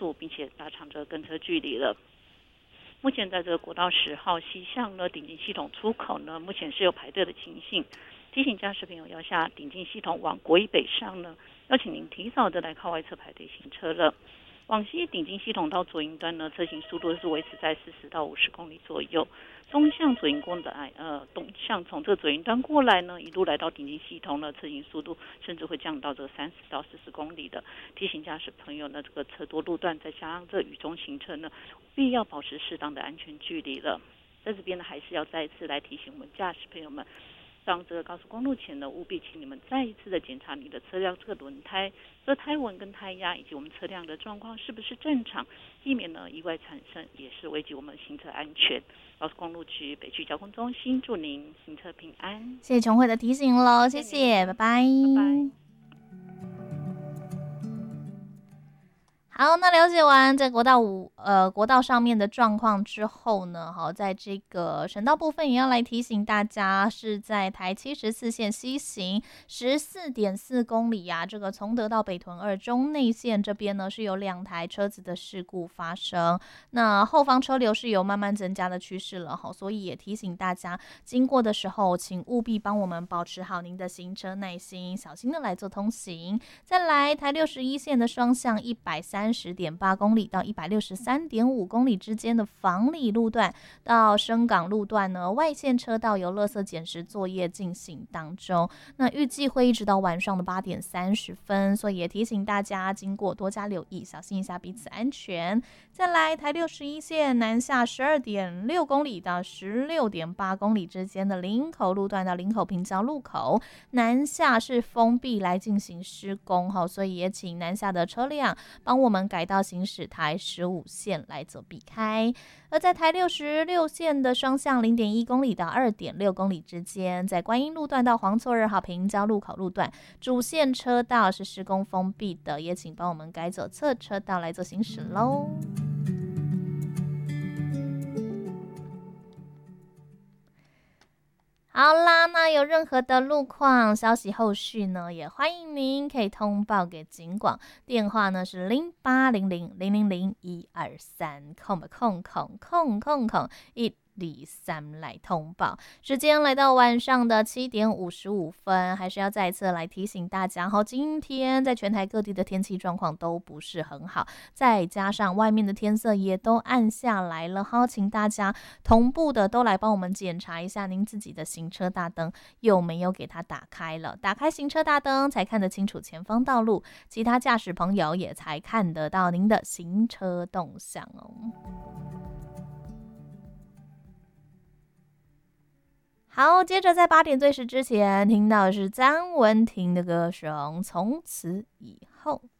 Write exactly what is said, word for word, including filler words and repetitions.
速，并且拉长这个跟车距离了。目前在这个国道十号西向呢顶进系统出口呢，目前是有排队的情形，提醒驾驶朋友要下顶进系统往国一北上呢，要请您提早的来靠外侧排队行车了。往西顶进系统到左营端呢，车行速度是维持在四十到五十公里左右。东向左营过来，呃，东向从这个左营端过来呢，一路来到顶进系统呢，车行速度甚至会降到这个三十到四十公里的。提醒驾驶朋友呢，这个车多路段再加上这雨中行车呢，必要保持适当的安全距离了。在这边呢，还是要再一次来提醒我们驾驶朋友们，上这个高速公路前呢，务必请你们再一次的检查你的车辆这个轮胎、这胎纹跟胎压，以及我们车辆的状况是不是正常，避免呢意外产生，也是危及我们行车安全。高速公路局北区交通中心祝您行车平安。 谢谢琼慧的提醒喽，谢谢，拜拜， 拜拜。 好，那了解完在国道五呃国道上面的状况之后呢，好，在这个省道部分也要来提醒大家，是在台七十四线西行十四点四公里啊，这个从德到北屯二中内线这边呢是有两台车子的事故发生，那后方车流是有慢慢增加的趋势了，好，所以也提醒大家经过的时候，请务必帮我们保持好您的行车耐心，小心的来做通行。再来台六十一线的双向一百三十点八公里到一百六十三点五公里之间的房里路段到深港路段呢，外线车道由垃圾捡拾作业进行当中，那预计会一直到晚上的八点三十分，所以也提醒大家经过多加留意，小心一下彼此安全。再来台六十一线南下十二点六公里到十六点八公里之间的林口路段到林口平交路口，南下是封闭来进行施工，所以也请南下的车辆帮我们改到行驶台十五线来做避开。而在台六十六线的双向零点一公里到二点六公里之间，在观音路段到黄厝二号平交路口路段，主线车道是施工封闭的，也请帮我们改走侧车道来做行驶喽。好啦，那有任何的路况消息后续呢，也欢迎您可以通报给警广，电话呢是零八零零零零零一二三空空空空空空一二三来通报。时间来到晚上的七点五十五分，还是要再一次来提醒大家，好，今天在全台各地的天气状况都不是很好，再加上外面的天色也都暗下来了，好，请大家同步的都来帮我们检查一下您自己的行车大灯有没有给它打开了，打开行车大灯才看得清楚前方道路，其他驾驶朋友也才看得到您的行车动向哦。好，接着在八点对时之前听到的是张文婷的歌声《从此以后》。